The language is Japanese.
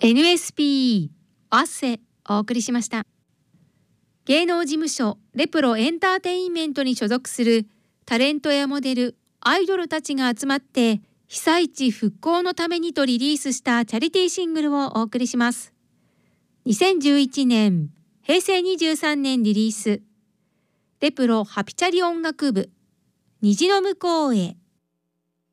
NSP アセお送りしました。芸能事務所レプロエンターテインメントに所属するタレントやモデル、アイドルたちが集まって被災地復興のためにとリリースしたチャリティーシングルをお送りします。2011年、平成23年リリース、レプロハピチャリ音楽部、虹の向こうへ。